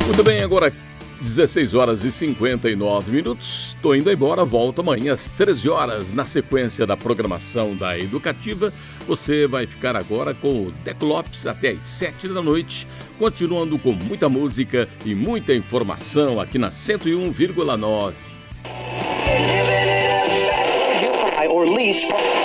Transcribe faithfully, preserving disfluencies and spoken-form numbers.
Muito bem, agora dezesseis horas e cinquenta e nove minutos. Estou indo embora, volto amanhã às treze horas. Na sequência da programação da Educativa, você vai ficar agora com o Deco Lopes até às sete da noite, continuando com muita música e muita informação aqui na cento e um vírgula nove.